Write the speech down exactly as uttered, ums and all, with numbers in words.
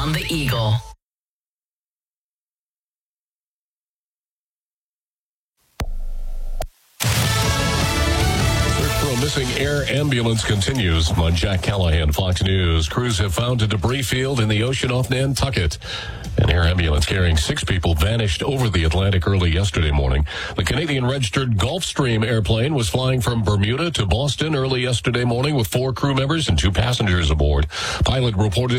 on the Eagle. Missing air ambulance continues. I'm Jack Callahan, Fox News. Crews have found a debris field in the ocean off Nantucket. An air ambulance carrying six people vanished over the Atlantic early yesterday morning. The Canadian-registered Gulfstream airplane was flying from Bermuda to Boston early yesterday morning with four crew members and two passengers aboard. Pilot reported